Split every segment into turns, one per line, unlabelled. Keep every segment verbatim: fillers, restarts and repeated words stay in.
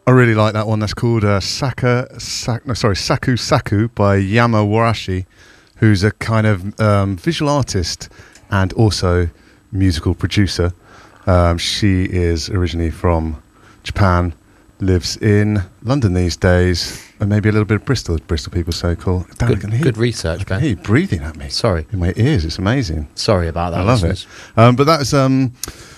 I really like that one. That's called uh, Saka, Sak, no, sorry, Saku Saku by Yama Warashi, who's a kind of um, visual artist and also musical producer. Um, she is originally from Japan, lives in London these days, and maybe a little bit of Bristol. Bristol people so cool. Damn,
Good, good research, Ben.
Hey, breathing at me.
Sorry.
In my ears. It's amazing.
Sorry about that.
I love
listeners.
it. Um, but that's um,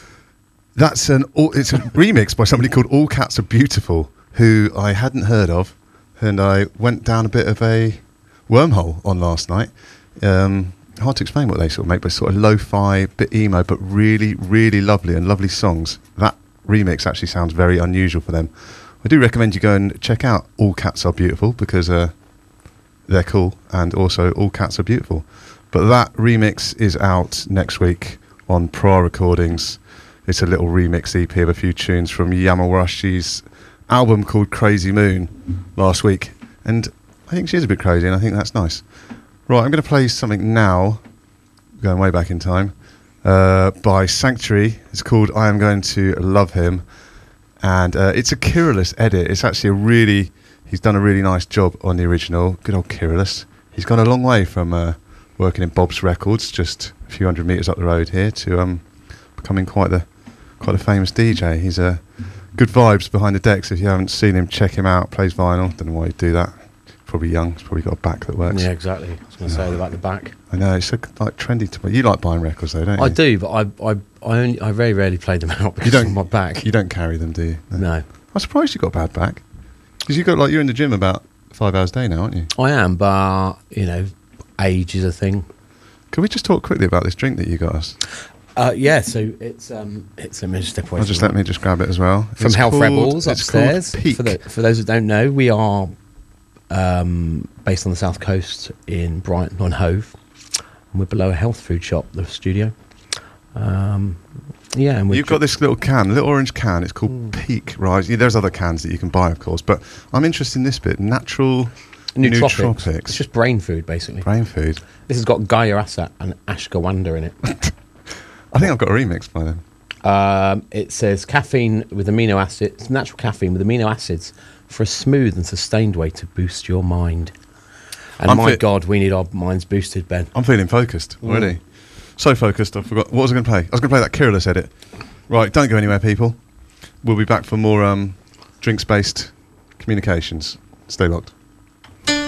that's an all, it's a remix by somebody called All Cats Are Beautiful, who I hadn't heard of, and I went down a bit of a wormhole on last night. Um, hard to explain what they sort of make, but sort of lo-fi, bit emo, but really, really lovely and lovely songs. That remix actually sounds very unusual for them. I do recommend you go and check out All Cats Are Beautiful, because uh, they're cool, and also All Cats Are Beautiful. But that remix is out next week on Pra Recordings. It's a little remix E P of a few tunes from Yamawarashi's album called Crazy Moon last week. And I think she is a bit crazy, and I think that's nice. Right, I'm going to play something now, going way back in time, uh, by Sanctuary. It's called I Am Going to Love Him. And uh, it's a Kyrillus edit. It's actually a really, he's done a really nice job on the original. Good old Kyrillus. He's gone a long way from uh, working in Bob's Records, just a few hundred metres up the road here, to um, becoming quite the quite a famous D J. He's a uh, good vibes behind the decks. If you haven't seen him, check him out. Plays vinyl. Don't know why he'd do that. Probably young. He's probably got a back that works.
Yeah, exactly. I was going to say about the back.
I know. It's so, like trendy to. You like buying records, though, don't you?
I do, but I I I only I very rarely play them out because
you don't,
of my back.
You don't carry them, do you?
No. no.
I'm surprised you got a bad back. Because you got like you're in the gym about five hours a day now, aren't you?
I am, but you know, age is a thing.
Can we just talk quickly about this drink that you got us?
Uh, yeah, so it's um, it's let me just step away.
I'll just let me just grab it as well.
From
it's
Health
called,
Rebels upstairs.
Peak.
For, the, for those that don't know, we are um, based on the south coast in Brighton on Hove, and we're below a health food shop, the studio. Um, yeah, and
you've got this little can, little orange can. It's called mm. Peak, right? Yeah, there's other cans that you can buy, of course, but I'm interested in this bit: natural nootropics. nootropics.
It's just brain food, basically.
Brain food.
This has got Gaia Asat and ashwagandha in it.
I think I've got a remix by them.
Um, it says caffeine with amino acids, natural caffeine with amino acids for a smooth and sustained way to boost your mind. And
I'm
my
fit.
God, we need our minds boosted, Ben.
I'm feeling focused already. Mm. So focused, I forgot. What was I going to play? I was going to play that Kyrillus edit. Right, don't go anywhere, people. We'll be back for more um, drinks-based communications. Stay locked.